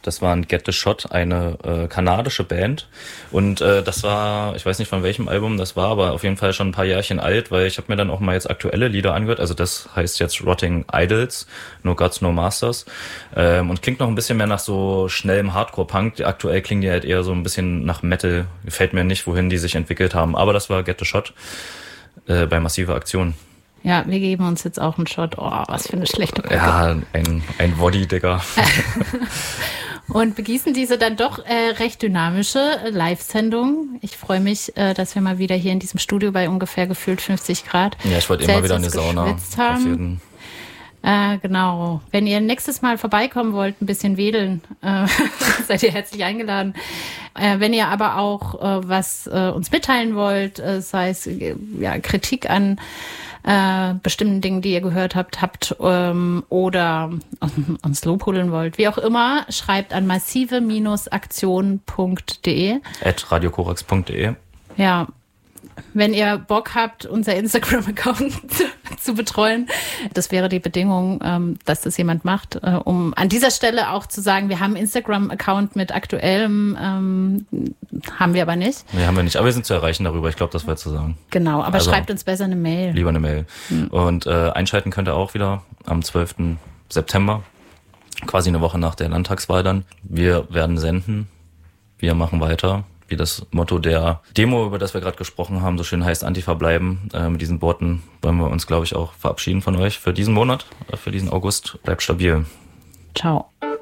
Das war ein Get the Shot, eine kanadische Band. Und das war, ich weiß nicht von welchem Album das war, aber auf jeden Fall schon ein paar Jährchen alt, weil ich habe mir dann auch mal jetzt aktuelle Lieder angehört. Also das heißt jetzt Rotting Idols, No Gods, No Masters. Und klingt noch ein bisschen mehr nach so schnellem Hardcore-Punk. Aktuell klingen die halt eher so ein bisschen nach Metal. Gefällt mir nicht, wohin die sich entwickelt haben. Aber das war Get the Shot bei Massive Aktion. Ja, wir geben uns jetzt auch einen Shot. Oh, was für eine schlechte Brücke. Ja, ein Body, Digga. Und begießen diese dann doch recht dynamische Live-Sendung. Ich freue mich, dass wir mal wieder hier in diesem Studio bei ungefähr gefühlt 50 Grad Ja, ich wollte immer wieder in die Sauna. Haben. Genau. Wenn ihr nächstes Mal vorbeikommen wollt, ein bisschen wedeln, seid ihr herzlich eingeladen. Wenn ihr aber auch was uns mitteilen wollt, sei es Kritik an bestimmten Dingen, die ihr gehört habt oder uns lobhudeln wollt, wie auch immer, schreibt an massive-aktion.de @radiokorax.de. Ja, wenn ihr Bock habt, unser Instagram-Account zu betreuen, das wäre die Bedingung, dass das jemand macht, um an dieser Stelle auch zu sagen, wir haben einen Instagram-Account mit aktuellem, haben wir aber nicht. Nee, haben wir nicht, aber wir sind zu erreichen darüber, ich glaube, das war zu sagen. Genau, aber also, schreibt uns besser eine Mail. Lieber eine Mail. Und einschalten könnt ihr auch wieder am 12. September, quasi eine Woche nach der Landtagswahl dann. Wir werden senden, wir machen weiter. Wie das Motto der Demo, über das wir gerade gesprochen haben, so schön heißt, Antifa bleiben. Mit diesen Worten wollen wir uns, glaube ich, auch verabschieden von euch für diesen Monat, für diesen August. Bleibt stabil. Ciao.